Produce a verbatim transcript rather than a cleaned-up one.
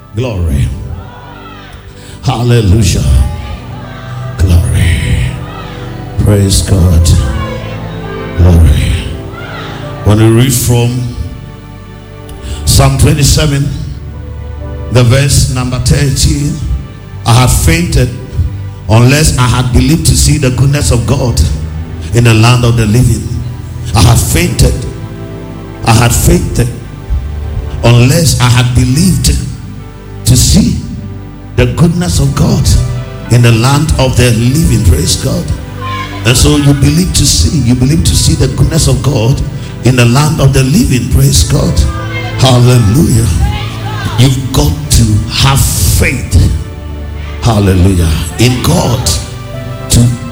Glory. Hallelujah. Glory. Praise God. Glory. When we read from Psalm twenty-seven, the verse number thirteen, I had fainted unless I had believed to see the goodness of God in the land of the living. I had fainted. I had fainted unless I had believed to see the goodness of God in the land of the living. Praise God. And so you believe to see, you believe to see the goodness of God in the land of the living. Praise God. Hallelujah. You've got to have faith. Hallelujah. In God. To